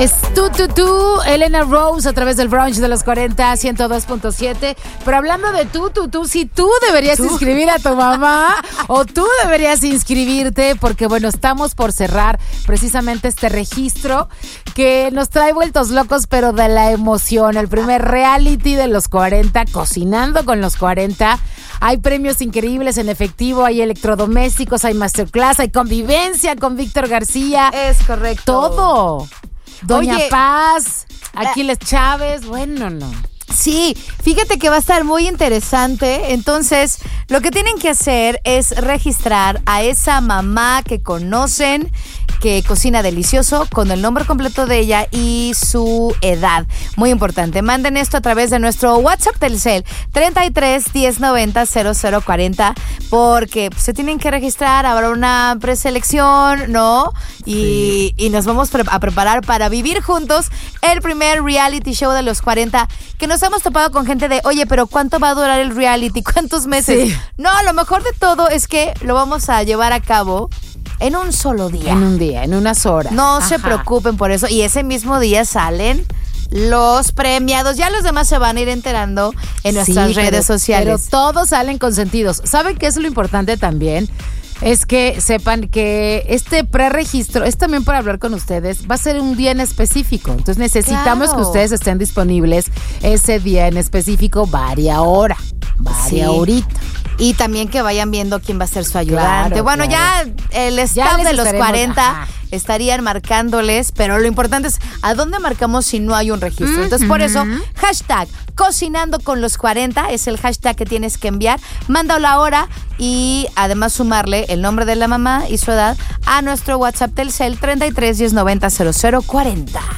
Es tú, Elena Rose a través del brunch de los 40, 102.7. Pero hablando de tú, si tú deberías inscribir a tu mamá o tú deberías inscribirte, porque bueno, estamos por cerrar precisamente este registro que nos trae vueltos locos, pero de la emoción. El primer reality de los 40, Cocinando con los 40. Hay premios increíbles en efectivo, hay electrodomésticos, hay masterclass, hay convivencia con Víctor García. Es correcto. Todo. Doña Oye, Paz, Aquiles Chávez, bueno, no. Sí, fíjate que va a estar muy interesante. Entonces, lo que tienen que hacer es registrar a esa mamá que conocen, que cocina delicioso, con el nombre completo de ella y su edad. Muy importante. Manden esto a través de nuestro WhatsApp Telcel 33 1090 0040, porque se tienen que registrar. Habrá una preselección, ¿no? Y nos vamos a preparar para vivir juntos el primer reality show de los 40, que nos hemos topado con gente de, oye, pero ¿cuánto va a durar el reality? ¿Cuántos meses? Sí. No, lo mejor de todo es que lo vamos a llevar a cabo en un solo día. En un día, en unas horas. No se preocupen por eso. Y ese mismo día salen los premiados. Ya los demás se van a ir enterando en nuestras redes sociales. Pero todos salen consentidos. ¿Saben qué es lo importante también? Es que sepan que este preregistro es también para hablar con ustedes. Va a ser un día en específico. Entonces necesitamos que ustedes estén disponibles ese día en específico, varias horitas. Y también que vayan viendo quién va a ser su ayudante. Claro, bueno, claro. Ya el staff de los 40 estarían marcándoles, pero lo importante es ¿a dónde marcamos si no hay un registro? Entonces, por eso, hashtag Cocinando con los 40 es el hashtag que tienes que enviar. Mándalo ahora y además sumarle el nombre de la mamá y su edad a nuestro WhatsApp Telcel 33 1090 0040.